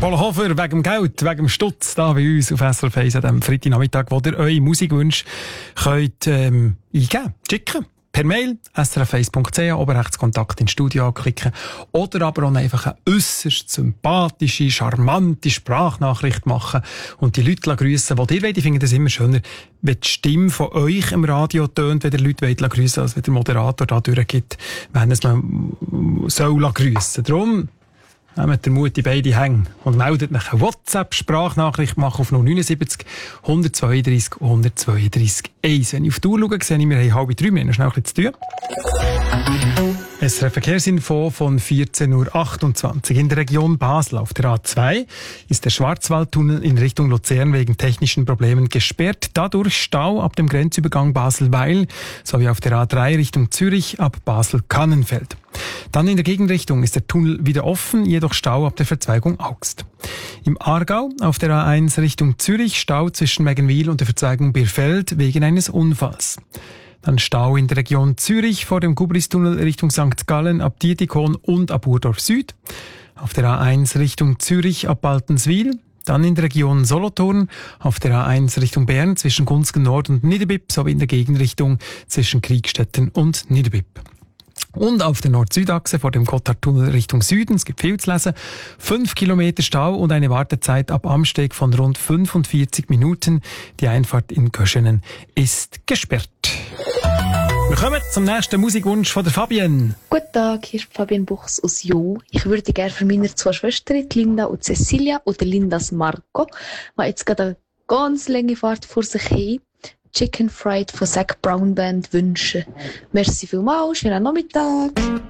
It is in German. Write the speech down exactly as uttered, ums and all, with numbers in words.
Paul Hofer, wegen dem Geld, wegen dem Stutz, da bei uns auf S R F eins an diesem Freitagnachmittag, wo ihr eure Musikwünsche könnt, ähm, eingeben, schicken. Per Mail, s r f eins punkt c h, oben rechts Kontakt ins Studio anklicken. Oder aber auch einfach eine äusserst sympathische, charmante Sprachnachricht machen und die Leute grüssen, die ihr wollt. Ich finde das immer schöner, wenn die Stimme von euch im Radio tönt, wenn ihr Leute wollt grüssen, als wenn der Moderator da durchgibt, wenn es man soll grüssen. Darum, nehmt den Mut in beide Hänge und meldet nach eine WhatsApp-Sprachnachricht machen auf null neunundsiebzig, hundertzweiunddreissig, hundertzweiunddreissig eins. Wenn ich auf die Uhr schaue, sehe ich, wir haben halb drei, wir haben noch schnell ein bisschen zu tun. Es ist ein Verkehrsinfo von vierzehn Uhr achtundzwanzig. In der Region Basel auf der A zwei ist der Schwarzwaldtunnel in Richtung Luzern wegen technischen Problemen gesperrt. Dadurch Stau ab dem Grenzübergang Basel-Weil sowie auf der A drei Richtung Zürich ab Basel-Kannenfeld. Dann in der Gegenrichtung ist der Tunnel wieder offen, jedoch Stau ab der Verzweigung Augst. Im Aargau auf der A eins Richtung Zürich Stau zwischen Meggenwil und der Verzweigung Birfeld wegen eines Unfalls. Dann Stau in der Region Zürich vor dem Gubristunnel Richtung Sankt Gallen ab Dietikon und ab Urdorf Süd. Auf der A eins Richtung Zürich ab Baltenswil. Dann in der Region Solothurn auf der A eins Richtung Bern zwischen Gunzgen Nord und Niederbipp sowie in der Gegenrichtung zwischen Kriegstetten und Niederbipp. Und auf der Nord-Süd-Achse vor dem Gotthardtunnel Richtung Süden, es gibt viel zu lesen, fünf Kilometer Stau und eine Wartezeit ab Amsteg von rund fünfundvierzig Minuten. Die Einfahrt in Köschenen ist gesperrt. Wir kommen zum nächsten Musikwunsch von der Fabienne. Guten Tag, hier ist Fabienne Buchs aus Jo. Ich würde gerne für meine zwei Schwestern, Linda und Cecilia, oder Lindas Marco, die jetzt gerade eine ganz lange Fahrt vor sich haben, Chicken Fried von Zac Brown Band wünschen. Merci vielmals, schönen Nachmittag.